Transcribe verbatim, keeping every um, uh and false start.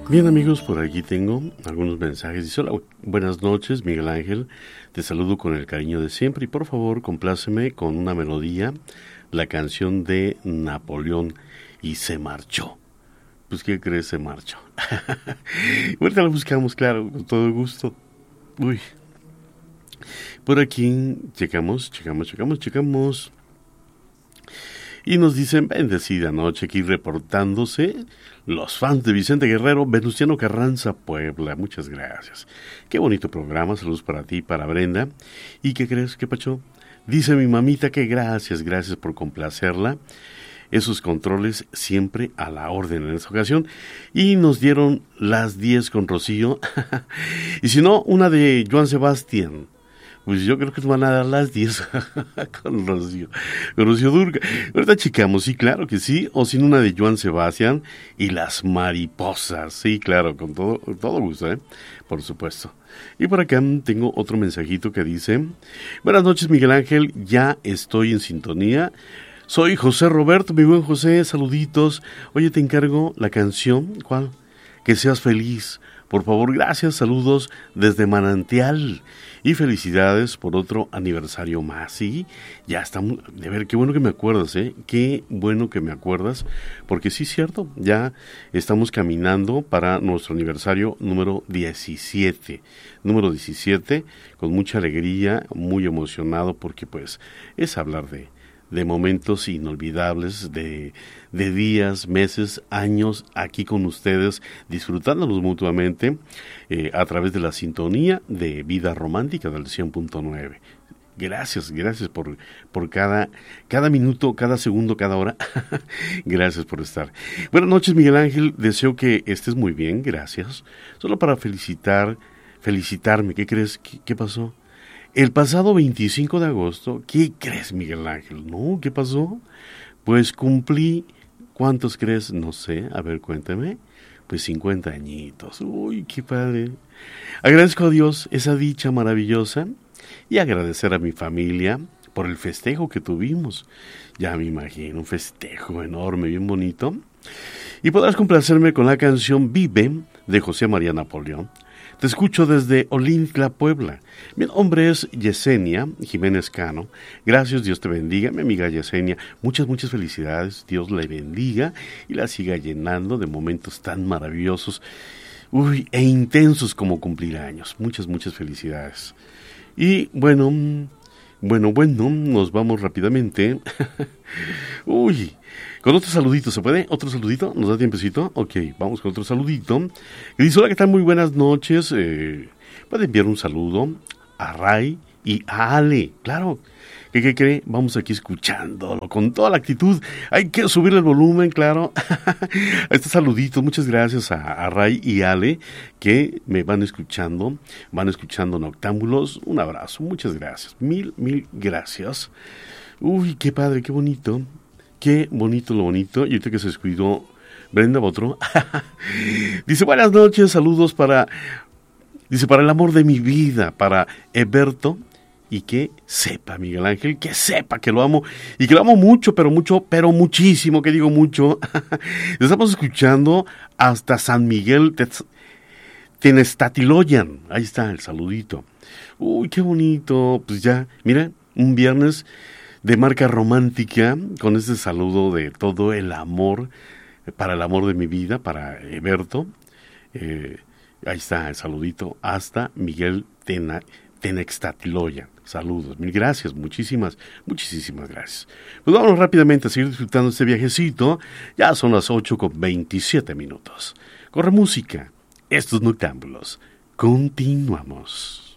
Bien amigos, por aquí tengo algunos mensajes. Dice: hola, buenas noches, Miguel Ángel, te saludo con el cariño de siempre y por favor compláceme con una melodía, la canción de Napoleón y se marchó. Pues ¿qué crees? Se marchó. Ahorita la buscamos, claro, con todo gusto. Uy. Por aquí checamos, checamos, checamos, checamos. Y nos dicen: bendecida noche, aquí reportándose los fans de Vicente Guerrero, Venustiano Carranza, Puebla. Muchas gracias. Qué bonito programa, saludos para ti, para Brenda. ¿Y qué crees? ¿Qué pacho? Dice mi mamita que gracias, gracias por complacerla. Esos controles siempre a la orden en esta ocasión. Y nos dieron las diez con Rocío. Y si no, una de Joan Sebastián. Pues yo creo que nos van a dar las diez con Rocío, con Rocío Durga. Ahorita checamos, sí, claro que sí. O sin una de Joan Sebastián y las mariposas. Sí, claro, con todo, con todo gusto, ¿eh? Por supuesto. Y por acá tengo otro mensajito que dice: buenas noches, Miguel Ángel, ya estoy en sintonía. Soy José Roberto, mi buen José, saluditos. Oye, te encargo la canción, ¿cuál? Que seas feliz. Por favor, gracias, saludos desde Manantial. Y felicidades por otro aniversario más. Sí, ya estamos. De ver, qué bueno que me acuerdas, ¿eh? Qué bueno que me acuerdas. Porque sí, cierto, ya estamos caminando para nuestro aniversario número diecisiete. Número diecisiete, con mucha alegría, muy emocionado, porque pues es hablar de... de momentos inolvidables, de, de días, meses, años aquí con ustedes, disfrutándolos mutuamente eh, a través de la sintonía de Vida Romántica del cien punto nueve. Gracias, gracias por, por cada, cada minuto, cada segundo, cada hora. Gracias por estar. Buenas noches, Miguel Ángel, deseo que estés muy bien, gracias. Solo para felicitar, felicitarme, ¿qué crees? ¿Qué, qué pasó? El pasado veinticinco de agosto, ¿qué crees, Miguel Ángel? ¿No? ¿Qué pasó? Pues cumplí, ¿cuántos crees? No sé, a ver, cuéntame. Pues cincuenta añitos. Uy, qué padre. Agradezco a Dios esa dicha maravillosa y agradecer a mi familia por el festejo que tuvimos. Ya me imagino, un festejo enorme, bien bonito. Y podrás complacerme con la canción Vive de José María Napoleón. Te escucho desde Olintla, Puebla. Mi nombre es Yesenia Jiménez Cano. Gracias, Dios te bendiga, mi amiga Yesenia. Muchas, muchas felicidades. Dios la bendiga y la siga llenando de momentos tan maravillosos, uy, e intensos como cumplir años. Muchas, muchas felicidades. Y bueno, bueno, bueno, nos vamos rápidamente. Uy, con otro saludito, ¿se puede? ¿Otro saludito? ¿Nos da tiempecito? Ok, vamos con otro saludito. Y dice: hola, ¿qué tal? Muy buenas noches. Eh, puede enviar un saludo a Ray y a Ale. Claro, ¿qué, qué cree? Vamos aquí escuchándolo con toda la actitud. Hay que subir el volumen, claro. Este saludito, muchas gracias a, a Ray y Ale que me van escuchando, van escuchando Noctámbulos. Un abrazo, muchas gracias. Mil, mil gracias. Uy, qué padre, qué bonito. Qué bonito lo bonito. Y ahorita que se descuidó Brenda Botro. Dice: buenas noches, saludos para... Dice: para el amor de mi vida, para Eberto. Y que sepa, Miguel Ángel, que sepa que lo amo. Y que lo amo mucho, pero mucho, pero muchísimo, que digo mucho. Estamos escuchando hasta San Miguel Tenestatiloyan. Ahí está el saludito. Uy, qué bonito. Pues ya, mira, un viernes de marca romántica, con este saludo de todo el amor, para el amor de mi vida, para Eberto. Eh, ahí está el saludito, hasta Miguel Tena, Tenextatiloyan. Saludos, mil gracias, muchísimas, muchísimas gracias. Pues vámonos rápidamente a seguir disfrutando este viajecito. Ya son las ocho con veintisiete minutos. Corre música, estos Noctámbulos. Continuamos.